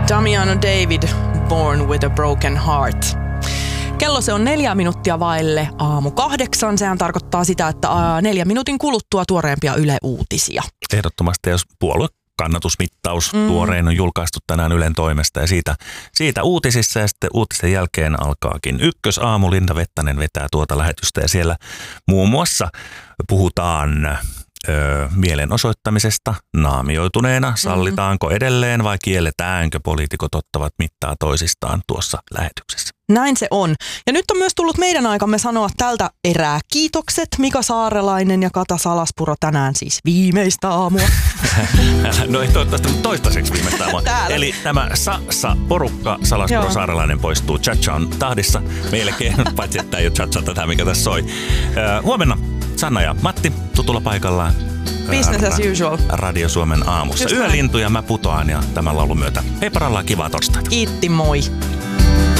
Damiano David, Born with a Broken Heart. Kello se on 4 minuuttia vaille 7:00. Sehän tarkoittaa sitä, että 4 minuutin kuluttua tuoreempia Yle Uutisia. Ehdottomasti, jos puoluekannatusmittaus tuorein on julkaistu tänään Ylen toimesta ja siitä uutisissa ja sitten uutisten jälkeen alkaakin Ykkösaamu. Linda Vettanen vetää tuota lähetystä ja siellä muun muassa puhutaan mielenosoittamisesta naamioituneena. Sallitaanko edelleen vai kielletäänkö? Poliitikot ottavat mittaa toisistaan tuossa lähetyksessä. Näin se on. Ja nyt on myös tullut meidän aikamme sanoa tältä erää kiitokset. Mika Saarelainen ja Kata Salaspuro tänään siis viimeistä aamua. No ei toivottavasti, mutta toistaiseksi viimeistä aamua. Eli tämä porukka Salaspuro Saarelainen poistuu Chacha-on tahdissa. Melkein, paitsi että ei ole Chacha tätä, mikä tässä soi. Huomenna Sanna ja Matti tutulla paikallaan. Business as usual. Radio Suomen aamussa. Yölintuja mä putoan ja tämän laulun myötä. Hei parallaan, kivaa torstaita. Kiitti, moi.